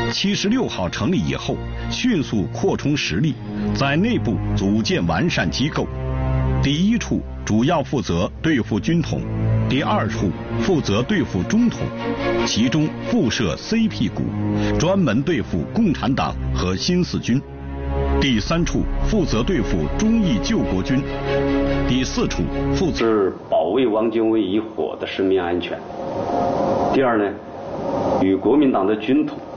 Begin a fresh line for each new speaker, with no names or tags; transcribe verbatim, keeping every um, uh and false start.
七十六号成立以后，迅速扩充实力，在内部组建完善机构。第一处主要负责对付军统，第二处负责对付中统，其中附设 C P 股，专门对付共产党和新四军。第三处负责对付忠义救国军，第四处负责
是保卫汪精卫一伙的生命安全。第二呢，与国民党的军统